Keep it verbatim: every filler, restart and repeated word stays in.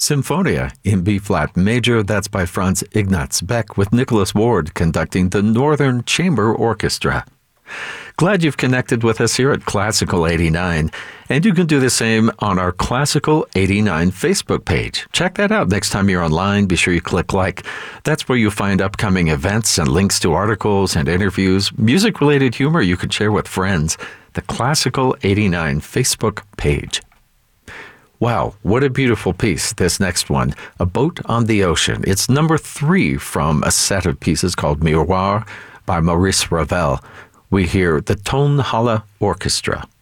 Symphonia in B-flat major, that's by Franz Ignaz Beck with Nicholas Ward conducting the Northern Chamber Orchestra. Glad you've connected with us here at Classical eighty-nine, and you can do the same on our Classical eighty-nine Facebook page. Check that out next time you're online. Be sure you click like. That's where you find upcoming events and links to articles and interviews, music-related humor you could share with friends. The Classical eighty-nine Facebook page. Wow, what a beautiful piece, this next one, A Boat on the Ocean. It's number three from a set of pieces called Miroir by Maurice Ravel. We hear the Tonhalle Orchestra.